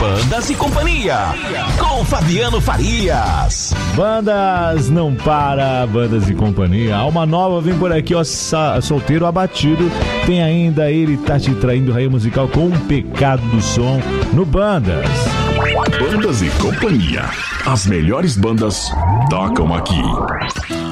Bandas e Companhia, com Fabiano Farias. Bandas não para, Bandas e Companhia. Alma Nova vem por aqui, ó, solteiro abatido. Tem ainda Ele Tá Te Traindo, Raio Musical com Um Pecado do Som no Bandas. Bandas e Companhia. As melhores bandas tocam aqui.